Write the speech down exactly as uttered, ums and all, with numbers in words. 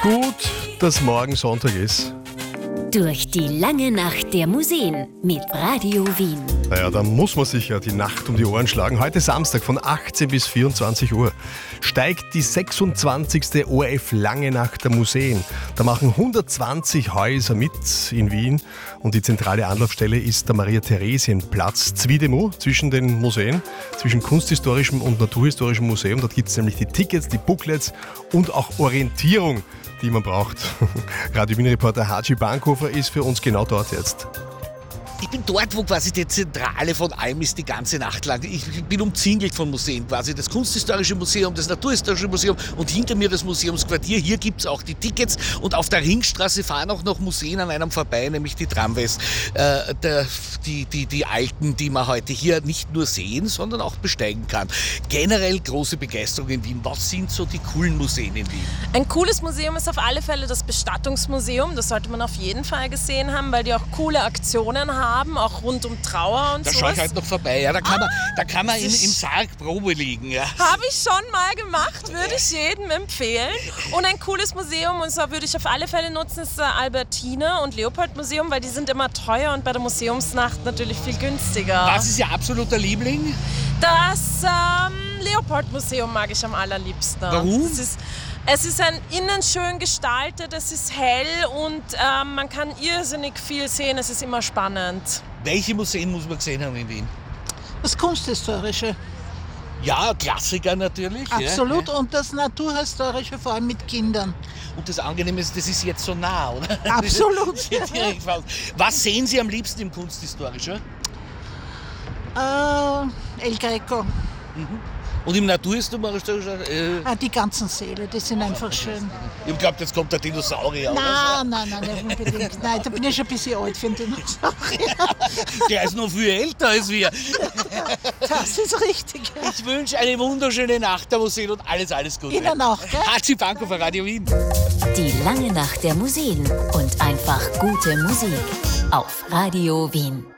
Gut, dass morgen Sonntag ist. Durch die lange Nacht der Museen mit Radio Wien. Naja, da muss man sich ja die Nacht um die Ohren schlagen. Heute Samstag von achtzehn bis vierundzwanzig Uhr steigt die sechsundzwanzigste O R F Lange Nacht der Museen. Da machen hundertzwanzig Häuser mit in Wien und die zentrale Anlaufstelle ist der Maria-Theresien-Platz Zwiedemo zwischen den Museen, zwischen Kunsthistorischem und Naturhistorischem Museum. Dort gibt es nämlich die Tickets, die Booklets und auch Orientierung, die man braucht. Radio Wien-Reporter Haji Bankhofer ist für uns genau dort jetzt. Ich bin dort, wo quasi die Zentrale von allem ist, die ganze Nacht lang. Ich bin umzingelt von Museen, quasi das Kunsthistorische Museum, das Naturhistorische Museum und hinter mir das Museumsquartier. Hier gibt es auch die Tickets und auf der Ringstraße fahren auch noch Museen an einem vorbei, nämlich die Tramways. Äh, der, die, die, die alten, die man heute hier nicht nur sehen, sondern auch besteigen kann. Generell große Begeisterung in Wien. Was sind so die coolen Museen in Wien? Ein cooles Museum ist auf alle Fälle das Bestattungsmuseum. Das sollte man auf jeden Fall gesehen haben, weil die auch coole Aktionen haben. Haben, auch rund um Trauer und so. Da schaue ich halt noch vorbei. Ja, da kann ah, man, da kann man im, im Sarg Probe liegen. Ja. Habe ich schon mal gemacht, würde ich jedem empfehlen. Und ein cooles Museum, und zwar würde ich auf alle Fälle nutzen, ist das Albertiner und Leopold Museum, weil die sind immer teuer und bei der Museumsnacht natürlich viel günstiger. Was ist Ihr absoluter Liebling? Das ähm, Leopold Museum mag ich am allerliebsten. Warum? Das ist, Es ist ein innen schön gestaltet, es ist hell und ähm, man kann irrsinnig viel sehen, es ist immer spannend. Welche Museen muss man gesehen haben in Wien? Das Kunsthistorische. Ja, Klassiker natürlich. Absolut, ja. Und das Naturhistorische, vor allem mit Kindern. Und das Angenehme ist, das ist jetzt so nah, oder? Absolut. Was sehen Sie am liebsten im Kunsthistorischen? Äh, El Greco. Mhm. Und im Naturhistorischen? Äh ah, die ganzen Säle, die sind einfach schön. Ich glaube, jetzt kommt der Dinosaurier. Nein, nein, nein, nein, unbedingt. Nein, da bin ich schon ein bisschen alt für den Dinosaurier. Der ist noch viel älter als wir. Das ist richtig. Ich wünsche eine wunderschöne Nacht der Museen und alles, alles Gute. Ihnen auch, gell? Haji Bankhofer, Radio Wien. Die lange Nacht der Museen und einfach gute Musik auf Radio Wien.